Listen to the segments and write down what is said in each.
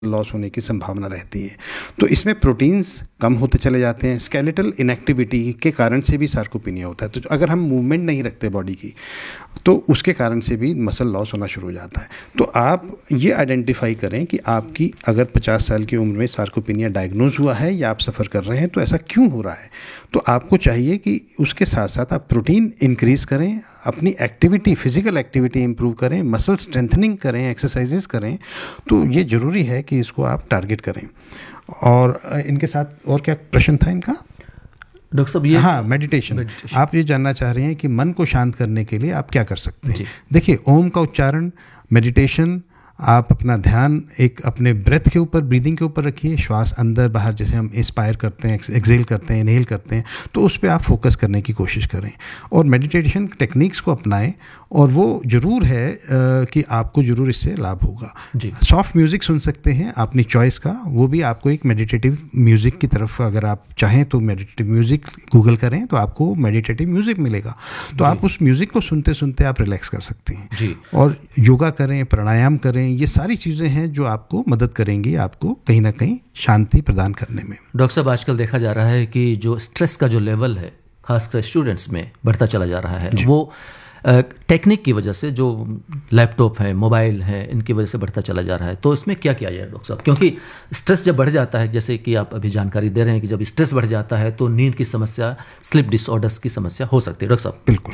Loss होने की संभावना रहती है। तो इसमें प्रोटीन्स कम होते चले जाते हैं, स्केलेटल इनएक्टिविटी के कारण से भी सार्कोपिनिया होता है। तो अगर हम मूवमेंट नहीं रखते बॉडी की तो उसके कारण से भी मसल लॉस होना शुरू हो जाता है। तो आप ये आइडेंटिफाई करें कि आपकी अगर 50 साल की उम्र में सार्कोपिनिया डायग्नोज हुआ है या आप सफ़र कर रहे हैं तो ऐसा क्यों हो रहा है। तो आपको चाहिए कि उसके साथ साथ आप प्रोटीन इंक्रीज़ करें, अपनी एक्टिविटी, फिजिकल एक्टिविटी इंप्रूव करें, मसल स्ट्रेंथनिंग करें, एक्सरसाइजेस करें। तो ये ज़रूरी है कि इसको आप टारगेट करें। और इनके साथ और क्या प्रश्न था इनका डॉक्टर साहब? ये हाँ, मेडिटेशन। आप ये जानना चाह रहे हैं कि मन को शांत करने के लिए आप क्या कर सकते हैं। देखिए, ओम का उच्चारण, मेडिटेशन, आप अपना ध्यान एक अपने ब्रेथ के ऊपर, ब्रीदिंग के ऊपर रखिए। श्वास अंदर बाहर, जैसे हम इंस्पायर करते हैं, एक्सहेल करते हैं, इनहेल करते हैं, तो उस पर आप फोकस करने की कोशिश करें और मेडिटेशन टेक्निक्स को अपनाएं। और वो ज़रूर है कि आपको ज़रूर इससे लाभ होगा। सॉफ्ट म्यूज़िक सुन सकते हैं अपनी चॉइस का, वो भी आपको एक मेडिटेटिव म्यूज़िक की तरफ, अगर आप चाहें तो मेडिटेटिव म्यूज़िक गूगल करें तो आपको मेडिटेटिव म्यूज़िक मिलेगा। तो आप उस म्यूज़िक को सुनते सुनते आप रिलैक्स कर सकते हैं जी। और योगा करें, प्राणायाम करें, ये सारी चीज़ें हैं जो आपको मदद करेंगी आपको कहीं ना कहीं शांति प्रदान करने में। डॉक्टर साहब, आजकल देखा जा रहा है कि जो स्ट्रेस का जो लेवल है खासकर स्टूडेंट्स में बढ़ता चला जा रहा है, वो टेक्निक की वजह से, जो लैपटॉप है, मोबाइल है, इनकी वजह से बढ़ता चला जा रहा है। तो इसमें क्या किया जाए डॉक्टर साहब? क्योंकि स्ट्रेस जब बढ़ जाता है, जैसे कि आप अभी जानकारी दे रहे हैं कि जब स्ट्रेस बढ़ जाता है तो नींद की समस्या, स्लीप डिसऑर्डर्स की समस्या हो सकती है। डॉक्टर साहब बिल्कुल।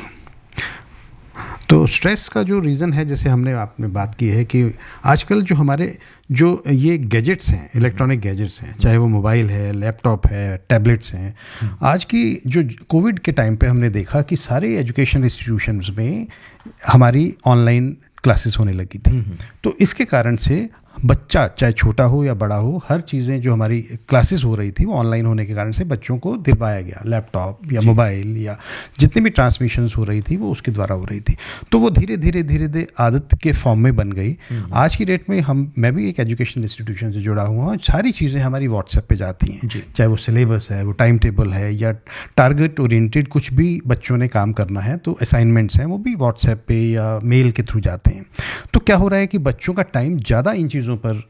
तो स्ट्रेस का जो रीज़न है, जैसे हमने आपने बात की है कि आजकल जो हमारे जो ये गैजेट्स हैं, इलेक्ट्रॉनिक गैजेट्स हैं, चाहे वो मोबाइल है, लैपटॉप है, टैबलेट्स हैं, आज की जो कोविड के टाइम पे हमने देखा कि सारे एजुकेशन इंस्टीट्यूशंस में हमारी ऑनलाइन क्लासेस होने लगी थी। तो इसके कारण से बच्चा चाहे छोटा हो या बड़ा हो, हर चीज़ें जो हमारी क्लासेस हो रही थी वो ऑनलाइन होने के कारण से बच्चों को दिलवाया गया, लैपटॉप या मोबाइल या जितनी भी ट्रांसमिशंस हो रही थी वो उसके द्वारा हो रही थी। तो वो धीरे धीरे आदत के फॉर्म में बन गई। आज की डेट में मैं भी एक एजुकेशन इंस्टीट्यूशन से जुड़ा हुआ हूँ, सारी चीज़ें हमारी व्हाट्सएप पे जाती हैं, चाहे वो सिलेबस है, वो टाइम टेबल है, या टारगेट ओरिएंटेड कुछ भी बच्चों ने काम करना है तो असाइनमेंट्स हैं वो भी व्हाट्सएप पे या मेल के थ्रू जाते हैं। तो क्या हो रहा है कि बच्चों का टाइम ज़्यादा इन चीज़ों पर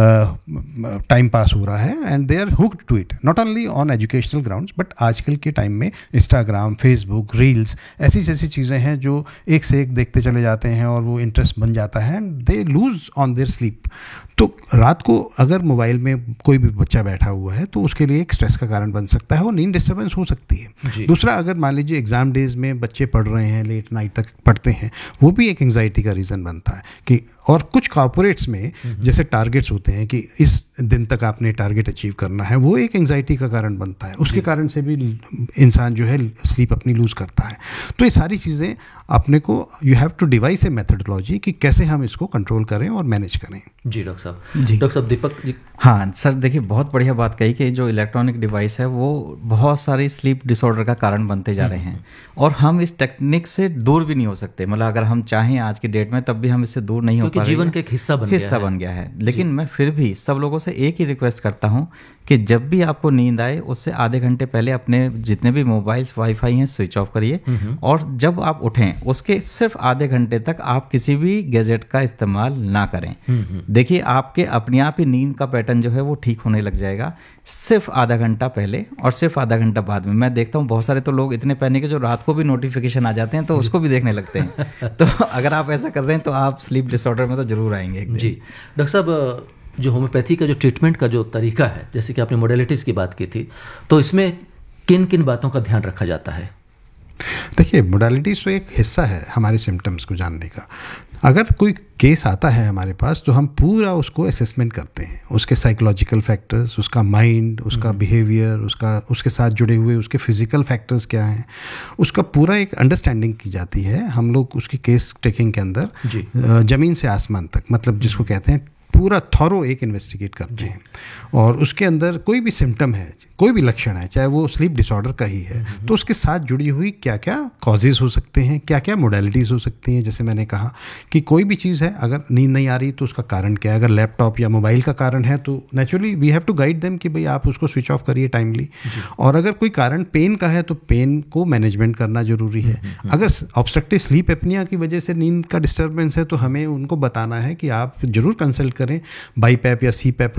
टाइम पास हो रहा है and they are hooked to it, not only on educational grounds but आजकल के टाइम में इंस्टाग्राम, फेसबुक, रील्स, ऐसी चीज़ें हैं जो एक से एक देखते चले जाते हैं और वो इंटरेस्ट बन जाता है and they lose on their sleep. तो रात को अगर मोबाइल में कोई भी बच्चा बैठा हुआ है तो उसके लिए एक स्ट्रेस का कारण बन सकता है और नींद डिस्टर्बेंस हो सकती है। दूसरा, अगर मान लीजिए एग्जाम डेज में बच्चे पढ़ रहे हैं, लेट नाइट तक पढ़ते हैं, वो भी एक एंग्जाइटी का रीज़न बनता है कि, और कुछ कॉर्पोरेट्स में जैसे टारगेट्स होते हैं कि इस दिन तक आपने टारगेट अचीव करना है, वो एक एंग्जाइटी का कारण बनता है। उसके कारण से भी इंसान जो है स्लीप अपनी लूज करता है। तो ये सारी चीज़ें अपने को, you have to device A methodology कि कैसे हम इसको कंट्रोल करें और मैनेज करें। जी डॉक्टर साहब। जी डॉक्टर साहब, दीपक जी। हाँ सर, देखिए बहुत बढ़िया बात कही कि जो इलेक्ट्रॉनिक डिवाइस है वो बहुत सारी स्लीप डिसऑर्डर का कारण बनते जा रहे हैं और हम इस टेक्निक से दूर भी नहीं हो सकते। मतलब अगर हम चाहें आज की डेट में तब भी हम इससे दूर नहीं हो पा रहे, जीवन का एक हिस्सा बन गया है। लेकिन मैं फिर भी सब लोगों से एक ही रिक्वेस्ट करता हूँ कि जब भी आपको नींद आए उससे आधे घंटे पहले अपने जितने भी मोबाइल्स, वाईफाई हैं, स्विच ऑफ करिए और जब आप उठें उसके सिर्फ आधे घंटे तक आप किसी भी गैजेट का इस्तेमाल ना करें। देखिए आपके अपने आप ही नींद का पैटर्न जो है वो ठीक होने लग जाएगा, सिर्फ आधा घंटा पहले और सिर्फ आधा घंटा बाद में। मैं देखता हूँ बहुत सारे तो लोग इतने पैनिक है जो रात को भी नोटिफिकेशन आ जाते हैं तो उसको भी देखने लगते हैं। तो अगर आप ऐसा कर रहे हैं तो आप स्लीप डिसऑर्डर में तो जरूर आएंगे एक दिन। जी डॉक्टर साहब, जो होम्योपैथी का जो ट्रीटमेंट का जो तरीका है, जैसे कि आपने मोडेलिटीज़ की बात की थी, तो इसमें किन किन बातों का ध्यान रखा जाता है? देखिए, मोडालिटीज़ तो एक हिस्सा है हमारे सिम्टम्स को जानने का। अगर कोई केस आता है हमारे पास तो हम पूरा उसको असेसमेंट करते हैं, उसके साइकोलॉजिकल फैक्टर्स, उसका माइंड, उसका बिहेवियर, उसके साथ जुड़े हुए उसके फिजिकल फैक्टर्स क्या हैं, उसका पूरा एक अंडरस्टैंडिंग की जाती है। हम लोग उसकी केस टेकिंग के अंदर ज़मीन से आसमान तक, मतलब जिसको कहते हैं पूरा थॉरो एक इन्वेस्टिगेट करते हैं और उसके अंदर कोई भी सिम्टम है, कोई भी लक्षण है, चाहे वो स्लीप डिसऑर्डर का ही है, तो उसके साथ जुड़ी हुई क्या क्या कॉजेज़ हो सकते हैं, क्या क्या मोडालिटीज़ हो सकती हैं। जैसे मैंने कहा कि कोई भी चीज़ है, अगर नींद नहीं आ रही तो उसका कारण क्या है। अगर लैपटॉप या मोबाइल का कारण है तो naturally we have to guide them कि भाई आप उसको स्विच ऑफ करिए टाइमली। और अगर कोई कारण पेन का है तो पेन को मैनेजमेंट करना ज़रूरी है। अगर ऑब्स्ट्रक्टिव स्लीप एपनिया की वजह से नींद का डिस्टर्बेंस है तो हमें उनको बताना है कि आप ज़रूर कंसल्ट करें, बाईपैप या सीपैप